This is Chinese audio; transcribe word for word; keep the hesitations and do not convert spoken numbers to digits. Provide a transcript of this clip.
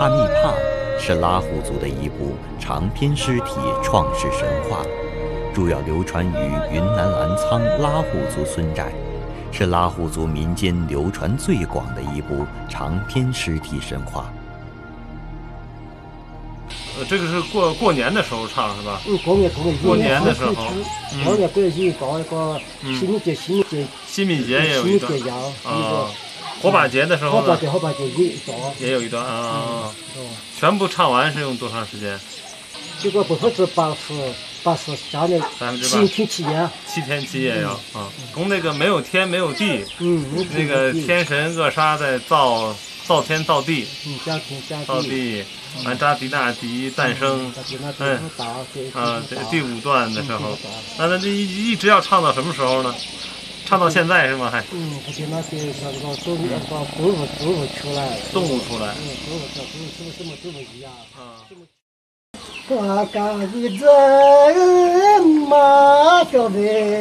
帕密帕是拉祜族的一部长篇诗体创世神话，主要流传于云南澜沧拉祜族村寨，是拉祜族民间流传最广的一部长篇诗体神话。 呃，这个是过过年的时候唱是吧？ 嗯，过年过年过年的时候， 过年过年搞那个清明节，清明节， 清明节也有一段啊。火把节的时候呢？ 火把节，火把节也一段， 也有一段啊。全部唱完是用多长时间？ 这个百分之八十，八十下来七天七夜， 七天七夜要啊。从那个没有天没有地， 嗯， 那个天神厄沙在造造天造地， 嗯，造天造地。完扎迪纳迪诞生，嗯，啊，第五段的时候，那那这一一直要唱到什么时候呢？唱到现在是吗？还？ 嗯，而且那些像那个动物，那个动物动物出来， 动物出来， 嗯，动物叫动物什么什么动物一样啊。瓜嘎一阵马叫的。